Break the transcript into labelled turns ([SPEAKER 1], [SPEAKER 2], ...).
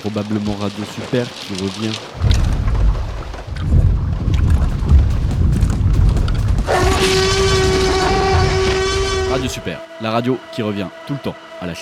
[SPEAKER 1] probablement Radio Super qui revient. Radio Super, la radio qui revient tout le temps à la chaîne.